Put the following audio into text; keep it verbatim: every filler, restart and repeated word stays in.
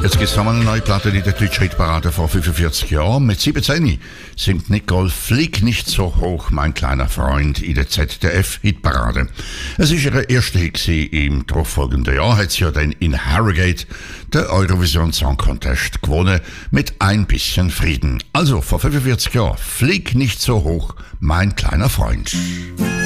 Jetzt gibt es nochmal eine neue Platte, die der deutsche Hitparade vor fünfundvierzig Jahren. Mit siebzehn singt Nicole Flieg nicht so hoch, mein kleiner Freund, in der Z D F-Hitparade. Es ist ihre erste Hit im darauffolgenden Jahr, hat sie ja dann in Harrogate den Eurovision Song Contest gewonnen mit ein bisschen Frieden. Also vor fünfundvierzig Jahren, Flieg nicht so hoch, mein kleiner Freund.